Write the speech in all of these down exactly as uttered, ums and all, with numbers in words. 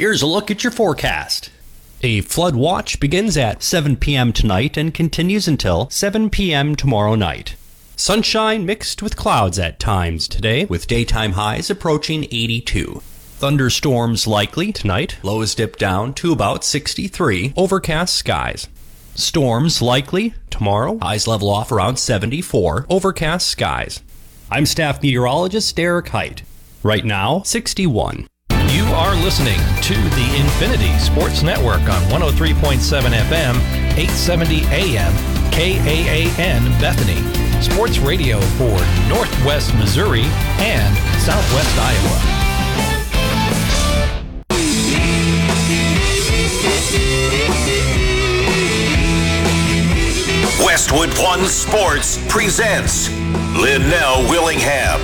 Here's a look at your forecast. A flood watch begins at seven p.m. tonight and continues until seven p.m. tomorrow night. sunshine mixed with clouds at times today, With daytime highs approaching eighty-two. Thunderstorms likely tonight, Lows dip down to about sixty-three. overcast skies. Storms likely Tomorrow, Highs level off around seventy-four. overcast skies. I'm staff meteorologist Derek Height. Right now, sixty-one. You are listening to the Infinity Sports Network on one oh three point seven F M, eight seventy A M, K A A N Bethany. Sports radio for Northwest Missouri and Southwest Iowa. Westwood One Sports presents Linnell Willingham.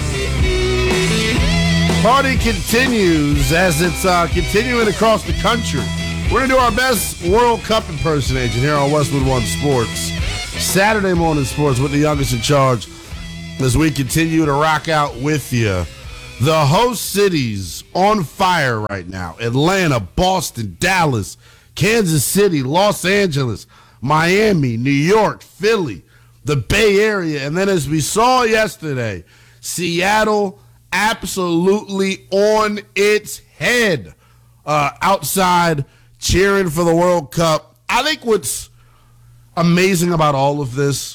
Party continues as it's uh, continuing across the country. We're going to do our best World Cup impersonation here on Westwood One Sports. Saturday morning sports with the youngest in charge as we continue to rock out with you. The host cities on fire right now. Atlanta, Boston, Dallas, Kansas City, Los Angeles, Miami, New York, Philly, the Bay Area. And then as we saw yesterday, Seattle absolutely on its head uh, outside cheering for the World Cup. I think what's amazing about all of this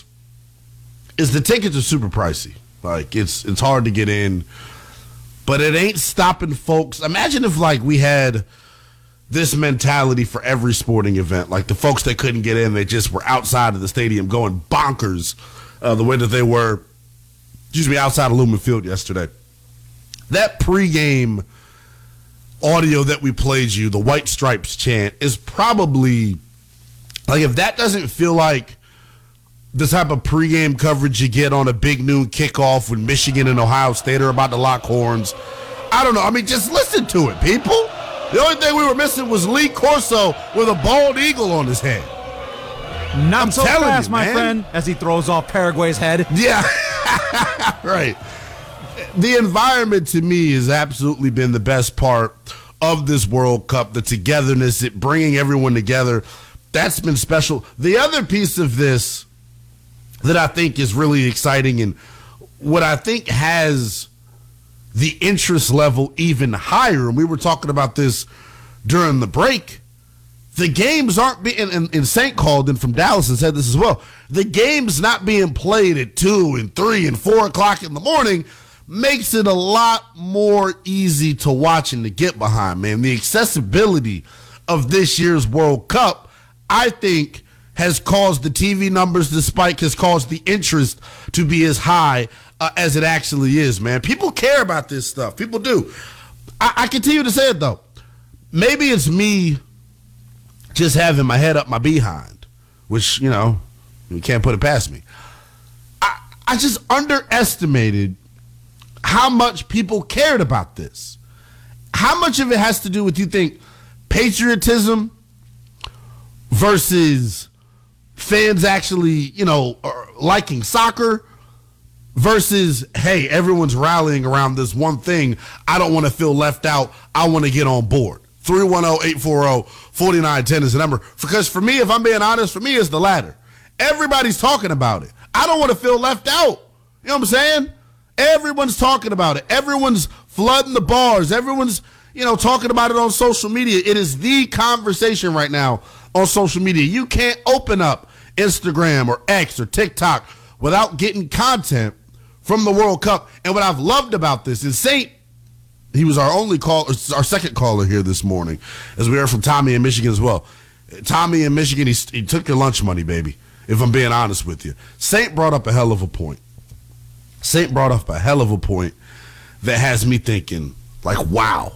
is the tickets are super pricey. Like, it's it's hard to get in, but it ain't stopping folks. Imagine if, like, we had this mentality for every sporting event. Like, the folks that couldn't get in, they just were outside of the stadium going bonkers uh, the way that they were, excuse me, outside of Lumen Field yesterday. That pregame audio that we played you, the White Stripes chant, is probably, like, if that doesn't feel like the type of pregame coverage you get on a big noon kickoff when Michigan and Ohio State are about to lock horns, I don't know. I mean, just listen to it, people. The only thing we were missing was Lee Corso with a bald eagle on his head. Not I'm so telling fast, you, my man. friend, as he throws off Paraguay's head. Yeah, right. The environment to me has absolutely been the best part of this World Cup, the togetherness, it bringing everyone together. That's been special. The other piece of this that I think is really exciting and what I think has the interest level even higher, and we were talking about this during the break, the games aren't being, and, and Saint called in from Dallas and said this as well, the game's not being played at two and three and four o'clock in the morning makes it a lot more easy to watch and to get behind, man. The accessibility of this year's World Cup, I think, has caused the T V numbers to spike, has caused the interest to be as high uh, as it actually is, man. People care about this stuff. People do. I, I continue to say it, though. Maybe it's me just having my head up my behind, which, you know, you can't put it past me. I, I just underestimated how much people cared about this. How much of it has to do with, you think, patriotism versus fans actually, you know, liking soccer versus, hey, everyone's rallying around this one thing. I don't want to feel left out. I want to get on board. three one zero, eight four zero, four nine one zero is the number. Because for me, if I'm being honest, for me, it's the latter. Everybody's talking about it. I don't want to feel left out. You know what I'm saying? Everyone's talking about it. Everyone's flooding the bars. Everyone's, you know, talking about it on social media. It is the conversation right now on social media. You can't open up Instagram or X or TikTok without getting content from the World Cup. And what I've loved about this is Saint, he was our only call, our second caller here this morning, as we heard from Tommy in Michigan as well. Tommy in Michigan, he, he took your lunch money, baby, if I'm being honest with you. Saint brought up a hell of a point. Saint brought up a hell of a point that has me thinking, like, wow.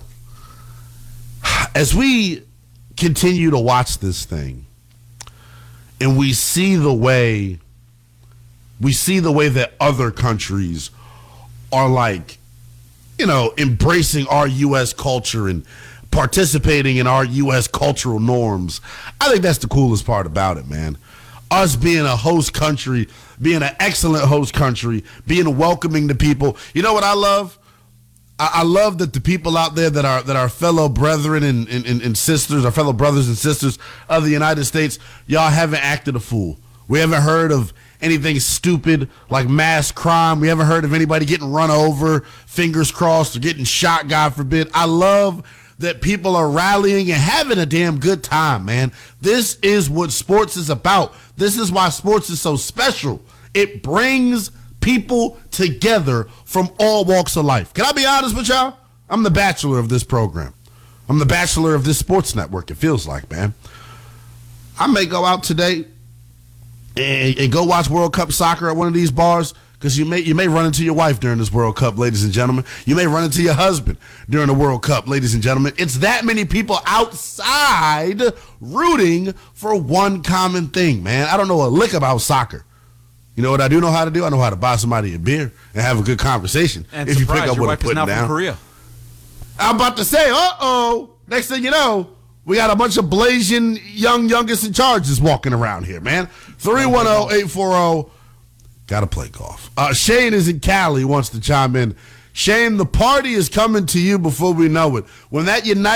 As we continue to watch this thing and we see the way we see the way that other countries are, like, you know, embracing our U S culture and participating in our U S cultural norms, I think that's the coolest part about it, man. Us being a host country, being an excellent host country, being welcoming to people. You know what I love? I, I love that the people out there that are that are fellow brethren and, and, and, and sisters, our fellow brothers and sisters of the United States, y'all haven't acted a fool. We haven't heard of anything stupid like mass crime. We haven't heard of anybody getting run over, fingers crossed, or getting shot, God forbid. I love that people are rallying and having a damn good time, man. This is what sports is about. This is why sports is so special. It brings people together from all walks of life. Can I be honest with y'all? I'm the bachelor of this program. I'm the bachelor of this sports network, it feels like, man. I may go out today and, and go watch World Cup soccer at one of these bars, because you may you may run into your wife during this World Cup, ladies and gentlemen. You may run into your husband during the World Cup, ladies and gentlemen. It's that many people outside rooting for one common thing, man. I don't know a lick about soccer. You know what I do know how to do? I know how to buy somebody a beer and have a good conversation. And if surprise, you pick up your what I'm wife is putting now down. from Korea. I'm about to say, uh-oh. Next thing you know, we got a bunch of blazing young youngest in charges walking around here, man. three one zero, eight four zero. Got to play golf. Uh, Shane is in Cali, wants to chime in. Shane, the party is coming to you before we know it. When that United